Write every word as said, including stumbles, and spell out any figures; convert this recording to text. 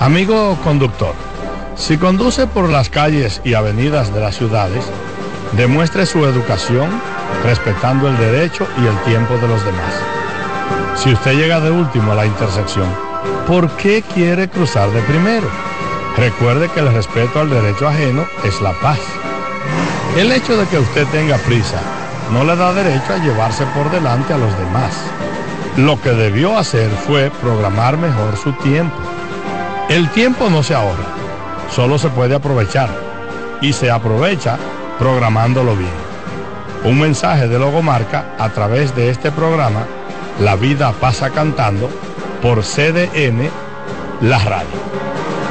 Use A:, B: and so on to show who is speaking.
A: Amigo conductor, si conduce por las calles y avenidas de las ciudades, demuestre su educación respetando el derecho y el tiempo de los demás. Si usted llega de último a la intersección, ¿por qué quiere cruzar de primero? Recuerde que el respeto al derecho ajeno es la paz. El hecho de que usted tenga prisa no le da derecho a llevarse por delante a los demás. Lo que debió hacer fue programar mejor su tiempo. El tiempo no se ahorra, solo se puede aprovechar, y se aprovecha programándolo bien. Un mensaje de Logomarca a través de este programa, La Vida Pasa Cantando, por C D N, la radio.